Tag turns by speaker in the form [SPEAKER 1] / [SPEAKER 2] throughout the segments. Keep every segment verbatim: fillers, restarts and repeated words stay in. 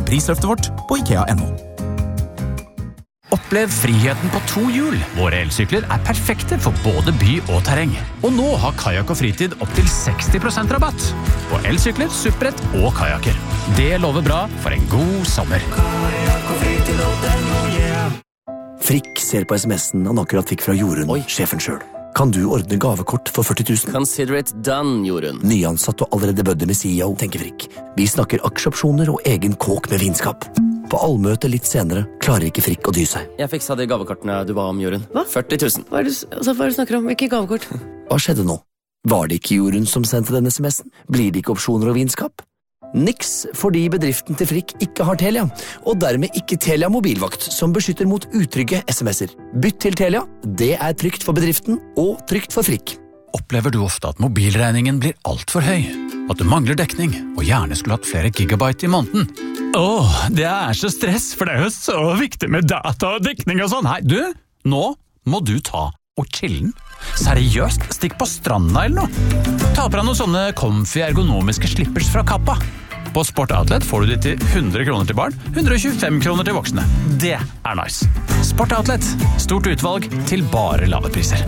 [SPEAKER 1] prisløftet vårt på ikea punktum no.
[SPEAKER 2] Opplev friheten på to hjul. Våre elsykler er perfekte for både by og terreng. Og nå har Kayak og Fritid opp til seksti prosent rabatt på elsykler, supprett og kajakker. Det lover bra for en god sommer. Kayak og Fritid,
[SPEAKER 3] oh yeah. Frikk ser på sms'en han akkurat fikk fra Jorunn, Oi. Sjefen selv. Kan du ordne gavekort for førti tusen?
[SPEAKER 4] Consider it done, Jorunn.
[SPEAKER 3] Nyansatt og allerede bødde med C E O, tenker Frikk. Vi snakker aksjeopsjoner og egen kåk med vinskap. På allmøte litt senere klarer ikke Frikk å dy seg.
[SPEAKER 4] Jeg fiksa de gavekortene du ba om, Jorunn.
[SPEAKER 5] Hva?
[SPEAKER 4] førti tusen.
[SPEAKER 5] Hva er det, altså, hva er det du snakker om? Ikke gavekort.
[SPEAKER 3] Hva skjedde nå? Var det ikke Jorunn som sendte denne sms'en? Blir det ikke opsjoner og vinskap? Niks, fordi bedriften til Frikk ikke har Telia, og dermed ikke Telia mobilvakt, som beskytter mot utrygge sms'er. Bytt til Telia, det er trygt for bedriften og trygt for Frikk.
[SPEAKER 2] Opplever du ofte at mobilregningen blir alt for høy? At du mangler dekning, og gjerne skulle hatt flere gigabyte i måneden? Åh, det er så stress, for det er jo så viktig med data og dekning og sånn. Hei, du, nå må du ta og chillen. Seriøst, stikk på stranda eller noe. Ta på deg noen sånne comfy ergonomiske slippers fra Kappa. På Sport Outlet får du de til hundre kroner til barn, hundre og tjuefem kroner til voksne. Det er nice. Sport Outlet, stort utvalg til bare lave priser.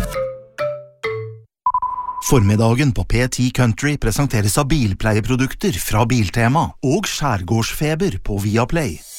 [SPEAKER 6] Formiddagen på P ti Country presenteres av bilpleieprodukter fra Biltema og Skjærgårdsfeber på Viaplay.